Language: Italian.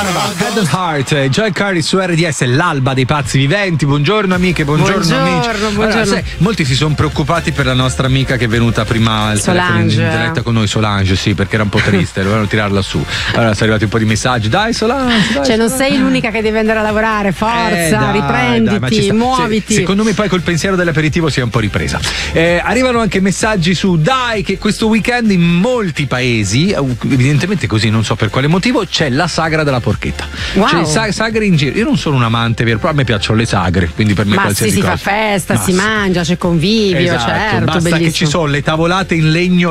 Head and Heart, Joy Curry su RDS, l'alba dei pazzi viventi. Buongiorno amiche, buongiorno amici. Allora, molti si sono preoccupati per la nostra amica che è venuta prima al telefono in diretta con noi, Solange, sì, perché era un po' triste, dovevano tirarla su. Allora sono arrivati un po' di messaggi, dai Solange, dai, cioè non sei l'unica che deve andare a lavorare, forza, riprenditi, muoviti. Secondo me poi col pensiero dell'aperitivo si è un po' ripresa. Arrivano anche messaggi su dai che questo weekend in molti paesi, evidentemente così, non so per quale motivo, c'è la sagra della porchetta. Wow. Cioè sagre in giro. Io non sono un amante vero, però a me piacciono le sagre, quindi per me qualsiasi si cosa. fa festa, si mangia, c'è convivio, esatto, certo, basta bellissimo. che ci sono le tavolate in legno